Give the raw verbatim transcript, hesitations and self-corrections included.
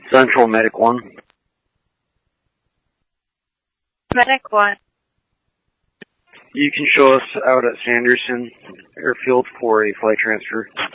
Central Medic one. Medic one. You can show us out at Sanderson Airfield for a flight transfer.